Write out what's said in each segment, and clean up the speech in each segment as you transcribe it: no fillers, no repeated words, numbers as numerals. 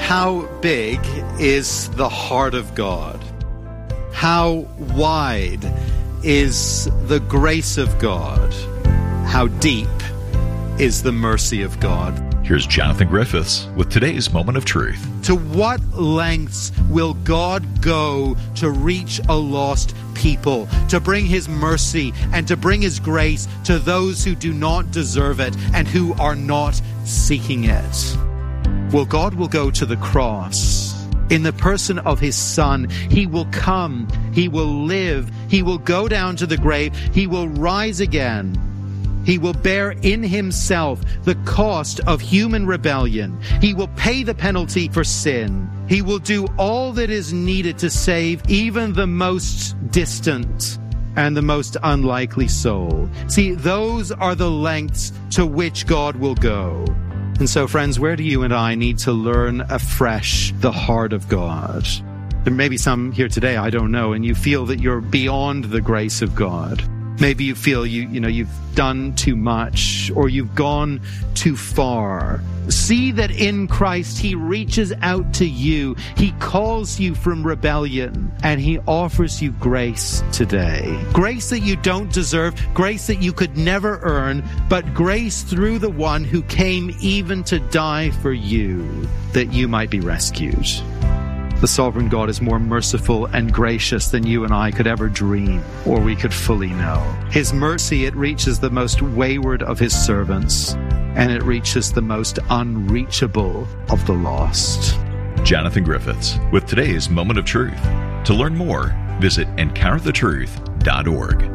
How big is the heart of God? How wide is the grace of God? How deep is the mercy of God? Here's Jonathan Griffiths with today's Moment of Truth. To what lengths will God go to reach a lost people, to bring His mercy and to bring His grace to those who do not deserve it and who are not seeking it? Well, God will go to the cross. In the person of His Son, He will come, He will live, He will go down to the grave, He will rise again. He will bear in Himself the cost of human rebellion. He will pay the penalty for sin. He will do all that is needed to save even the most distant and the most unlikely soul. See, those are the lengths to which God will go. And so, friends, where do you and I need to learn afresh the heart of God? There may be some here today, I don't know, and you feel that you're beyond the grace of God. Maybe you feel you've done too much or you've gone too far. See that in Christ He reaches out to you. He calls you from rebellion and He offers you grace today. Grace that you don't deserve, grace that you could never earn, but grace through the one who came even to die for you, that you might be rescued. The sovereign God is more merciful and gracious than you and I could ever dream or we could fully know. His mercy, it reaches the most wayward of His servants, and it reaches the most unreachable of the lost. Jonathan Griffiths with today's Moment of Truth. To learn more, visit EncounterTheTruth.org.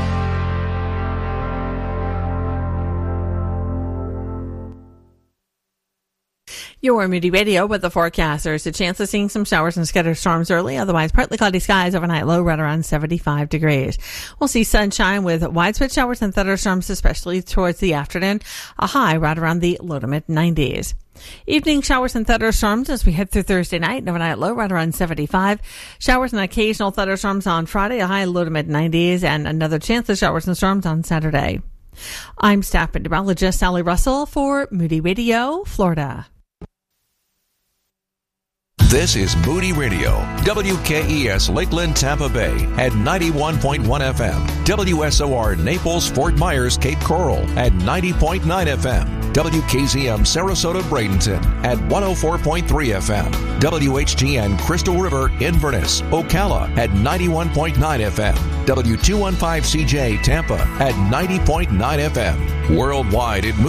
Your Moody Radio with the forecast. There's a chance of seeing some showers and scattered storms early. Otherwise, partly cloudy skies, overnight low right around 75 degrees. We'll see sunshine with widespread showers and thunderstorms, especially towards the afternoon. A high right around the low to mid 90s. Evening showers and thunderstorms as we head through Thursday night. Overnight low right around 75. Showers and occasional thunderstorms on Friday. A high low to mid 90s, and another chance of showers and storms on Saturday. I'm staff meteorologist Sally Russell for Moody Radio, Florida. This is Moody Radio, WKES Lakeland, Tampa Bay at 91.1 FM, WSOR Naples, Fort Myers, Cape Coral at 90.9 FM, WKZM Sarasota, Bradenton at 104.3 FM, WHGN Crystal River, Inverness, Ocala at 91.9 FM, W215CJ Tampa at 90.9 FM, worldwide at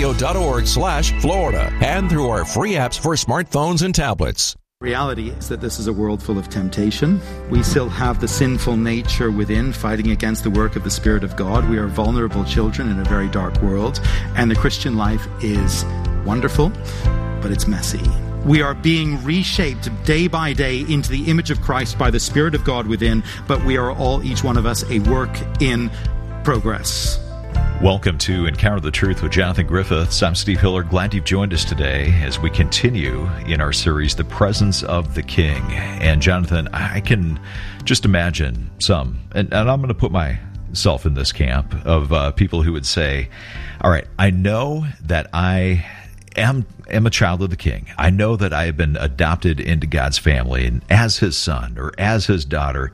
moodyradio.org/Florida, and through our free apps for smartphones and tablets. Reality is that this is a world full of temptation. We still have the sinful nature within fighting against the work of the Spirit of God. We are vulnerable children in a very dark world, and the Christian life is wonderful, but it's messy. We are being reshaped day by day into the image of Christ by the Spirit of God within, but we are all, each one of us, a work in progress. Welcome to Encounter the Truth with Jonathan Griffiths. I'm Steve Hiller. Glad you've joined us today as we continue in our series, The Presence of the King. And Jonathan, I can just imagine some, and I'm going to put myself in this camp of people who would say, all right, I know that I am a child of the King. I know that I have been adopted into God's family and as His son or as His daughter.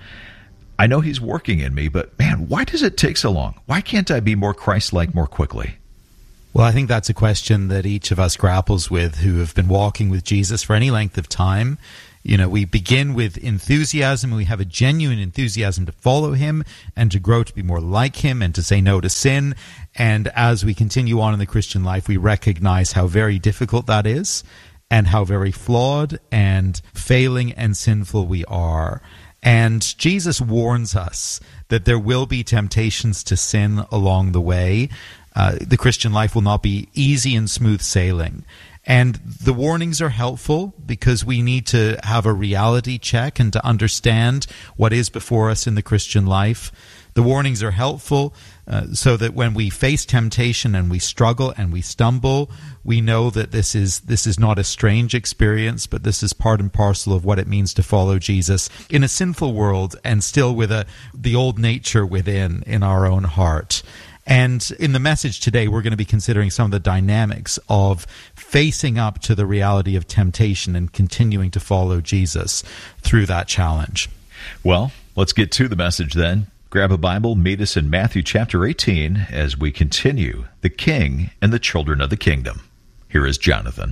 I know He's working in me, but man, why does it take so long? Why can't I be more Christ-like more quickly? Well, I think that's a question that each of us grapples with who have been walking with Jesus for any length of time. You know, we begin with enthusiasm, and we have a genuine enthusiasm to follow Him and to grow to be more like Him and to say no to sin. And as we continue on in the Christian life, we recognize how very difficult that is and how very flawed and failing and sinful we are. And Jesus warns us that there will be temptations to sin along the way. The Christian life will not be easy and smooth sailing. And the warnings are helpful because we need to have a reality check and to understand what is before us in the Christian life. The warnings are helpful so that when we face temptation and we struggle and we stumble, we know that this is not a strange experience, but this is part and parcel of what it means to follow Jesus in a sinful world and still with the old nature within in our own heart. And in the message today, we're going to be considering some of the dynamics of facing up to the reality of temptation and continuing to follow Jesus through that challenge. Well, let's get to the message then. Grab a Bible, meet us in Matthew chapter 18 as we continue the King and the children of the kingdom. Here is Jonathan.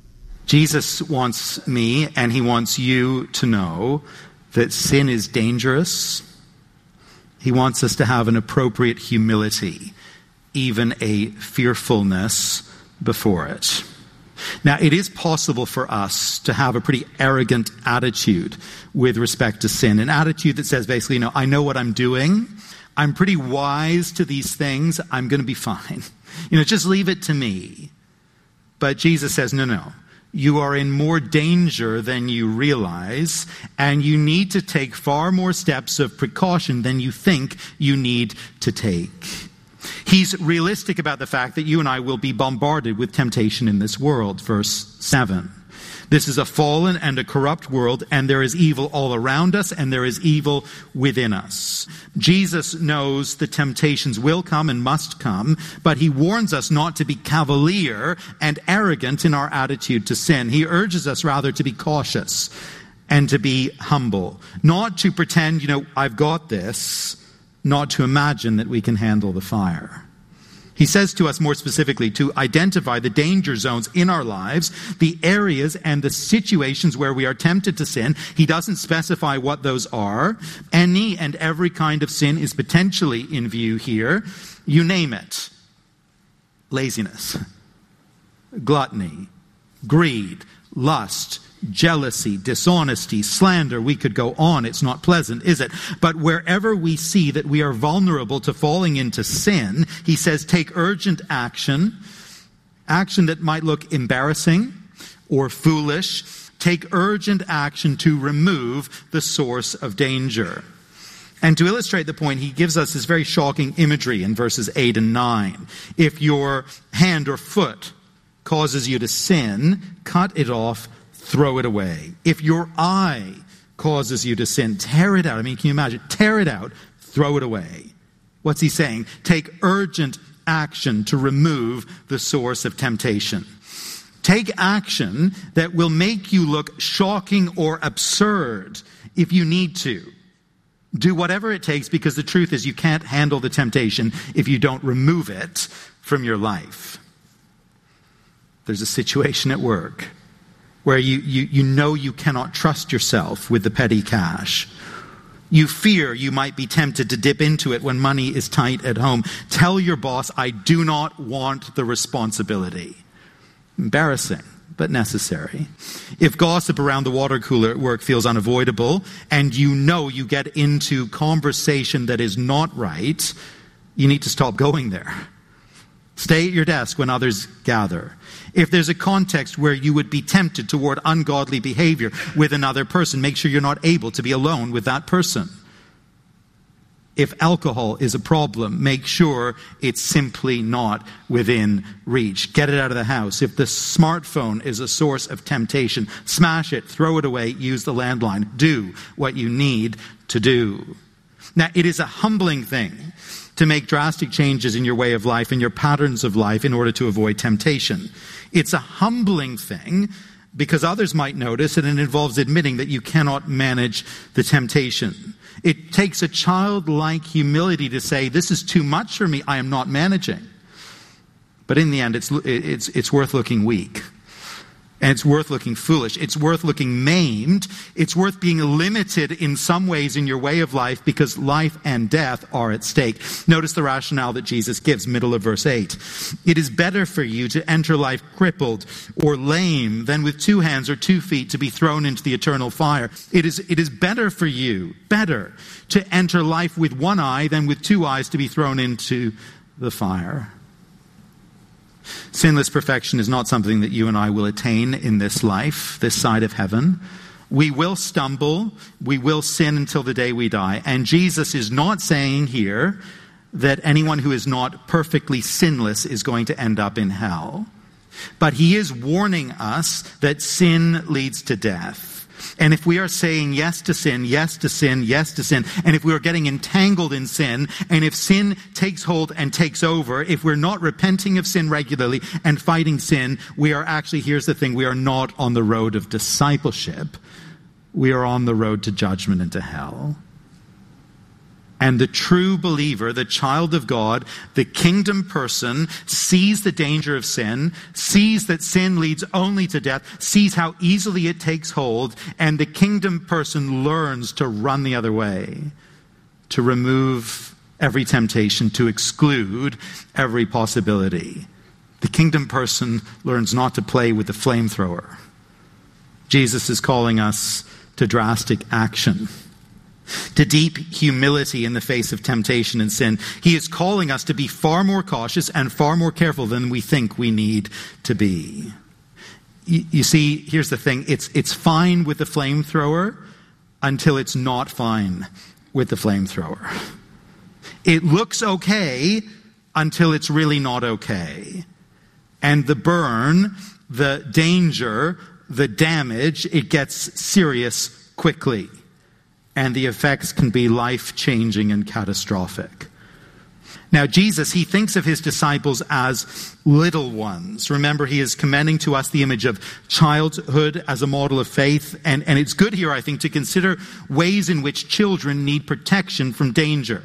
Jesus wants me and he wants you to know that sin is dangerous. He wants us to have an appropriate humility, even a fearfulness before it. Now, it is possible for us to have a pretty arrogant attitude with respect to sin, an attitude that says basically, I know what I'm doing. I'm pretty wise to these things. I'm going to be fine. Just leave it to me. But Jesus says, no. You are in more danger than you realize, and you need to take far more steps of precaution than you think you need to take. He's realistic about the fact that you and I will be bombarded with temptation in this world. Verse 7. This is a fallen and a corrupt world, and there is evil all around us, and there is evil within us. Jesus knows the temptations will come and must come, but he warns us not to be cavalier and arrogant in our attitude to sin. He urges us rather to be cautious and to be humble, not to pretend, I've got this, not to imagine that we can handle the fire. He says to us more specifically to identify the danger zones in our lives, the areas and the situations where we are tempted to sin. He doesn't specify what those are. Any and every kind of sin is potentially in view here. You name it. Laziness, gluttony, greed, lust, jealousy, dishonesty, slander. We could go on. It's not pleasant, is it? But wherever we see that we are vulnerable to falling into sin, he says take urgent action that might look embarrassing or foolish. Take urgent action to remove the source of danger. And to illustrate the point, he gives us this very shocking imagery in verses 8 and 9. If your hand or foot causes you to sin, cut it off, throw it away. If your eye causes you to sin, tear it out. Can you imagine? Tear it out, throw it away. What's he saying? Take urgent action to remove the source of temptation. Take action that will make you look shocking or absurd if you need to. Do whatever it takes, because the truth is you can't handle the temptation if you don't remove it from your life. There's a situation at work where you know you cannot trust yourself with the petty cash. You fear you might be tempted to dip into it when money is tight at home. Tell your boss, I do not want the responsibility. Embarrassing, but necessary. If gossip around the water cooler at work feels unavoidable, and you get into conversation that is not right, you need to stop going there. Stay at your desk when others gather. If there's a context where you would be tempted toward ungodly behavior with another person, make sure you're not able to be alone with that person. If alcohol is a problem, make sure it's simply not within reach. Get it out of the house. If the smartphone is a source of temptation, smash it, throw it away, use the landline. Do what you need to do. Now, it is a humbling thing to make drastic changes in your way of life and your patterns of life in order to avoid temptation. It's a humbling thing because others might notice, and it involves admitting that you cannot manage the temptation. It takes a childlike humility to say, this is too much for me, I am not managing. But in the end, it's worth looking weak. And it's worth looking foolish. It's worth looking maimed. It's worth being limited in some ways in your way of life because life and death are at stake. Notice the rationale that Jesus gives, middle of verse 8. It is better for you to enter life crippled or lame than with 2 hands or 2 feet to be thrown into the eternal fire. It is better for you, better, to enter life with 1 eye than with 2 eyes to be thrown into the fire. Sinless perfection is not something that you and I will attain in this life, this side of heaven. We will stumble, we will sin until the day we die. And Jesus is not saying here that anyone who is not perfectly sinless is going to end up in hell. But he is warning us that sin leads to death. And if we are saying yes to sin, yes to sin, yes to sin, and if we are getting entangled in sin, and if sin takes hold and takes over, if we're not repenting of sin regularly and fighting sin, we are actually, here's the thing, we are not on the road of discipleship. We are on the road to judgment and to hell. And the true believer, the child of God, the kingdom person, sees the danger of sin, sees that sin leads only to death, sees how easily it takes hold, and the kingdom person learns to run the other way, to remove every temptation, to exclude every possibility. The kingdom person learns not to play with the flamethrower. Jesus is calling us to drastic action, to deep humility in the face of temptation and sin. He is calling us to be far more cautious and far more careful than we think we need to be. You see, here's the thing. It's fine with the flamethrower until it's not fine with the flamethrower. It looks okay until it's really not okay. And the burn, the danger, the damage, it gets serious quickly. And the effects can be life-changing and catastrophic. Now, Jesus, he thinks of his disciples as little ones. Remember, he is commending to us the image of childhood as a model of faith. And it's good here, I think, to consider ways in which children need protection from danger.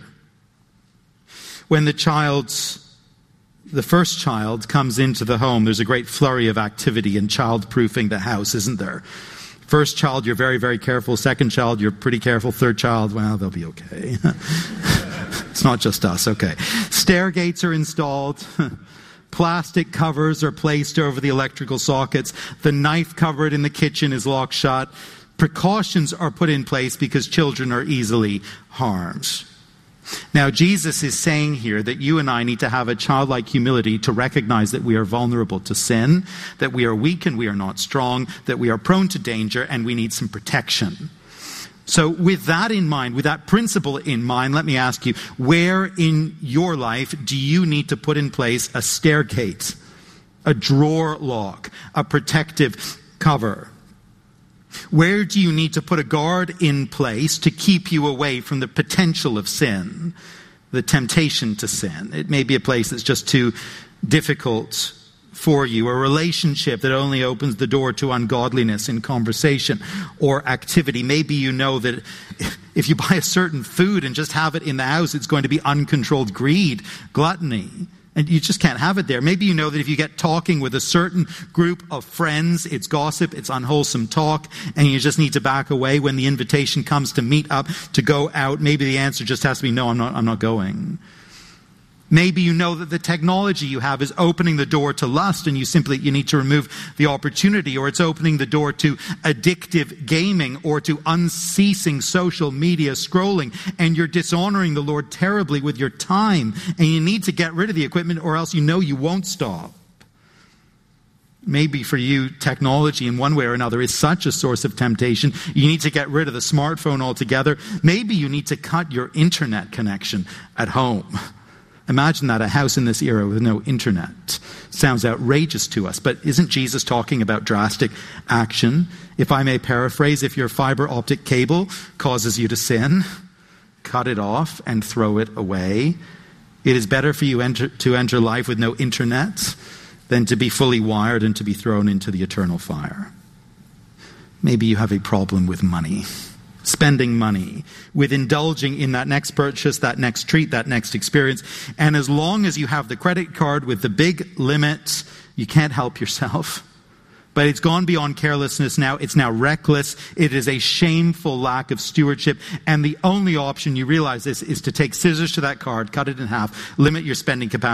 When the first child comes into the home, there's a great flurry of activity in child-proofing the house, isn't there? First child, you're very, very careful. Second child, you're pretty careful. Third child, well, they'll be okay. It's not just us, okay. Stair gates are installed. Plastic covers are placed over the electrical sockets. The knife cupboard in the kitchen is locked shut. Precautions are put in place because children are easily harmed. Now, Jesus is saying here that you and I need to have a childlike humility to recognize that we are vulnerable to sin, that we are weak and we are not strong, that we are prone to danger, and we need some protection. So with that in mind, with that principle in mind, let me ask you, where in your life do you need to put in place a stair gate, a drawer lock, a protective cover? Where do you need to put a guard in place to keep you away from the potential of sin, the temptation to sin? It may be a place that's just too difficult for you, a relationship that only opens the door to ungodliness in conversation or activity. Maybe you know that if you buy a certain food and just have it in the house, it's going to be uncontrolled greed, gluttony. And you just can't have it there. Maybe you know that if you get talking with a certain group of friends, it's gossip, it's unwholesome talk, and you just need to back away when the invitation comes to meet up, to go out. Maybe the answer just has to be, no, I'm not going. Maybe you know that the technology you have is opening the door to lust and you need to remove the opportunity, or it's opening the door to addictive gaming or to unceasing social media scrolling, and you're dishonoring the Lord terribly with your time, and you need to get rid of the equipment or else you know you won't stop. Maybe for you, technology in one way or another is such a source of temptation, you need to get rid of the smartphone altogether. Maybe you need to cut your internet connection at home. Imagine that, a house in this era with no internet. Sounds outrageous to us, but isn't Jesus talking about drastic action? If I may paraphrase, if your fiber optic cable causes you to sin, cut it off and throw it away. It is better for you to enter life with no internet than to be fully wired and to be thrown into the eternal fire. Maybe you have a problem with money. Spending money, with indulging in that next purchase, that next treat, that next experience. And as long as you have the credit card with the big limit, you can't help yourself. But it's gone beyond carelessness now. It's now reckless. It is a shameful lack of stewardship. And the only option, you realize this, is to take scissors to that card, cut it in half, limit your spending capacity.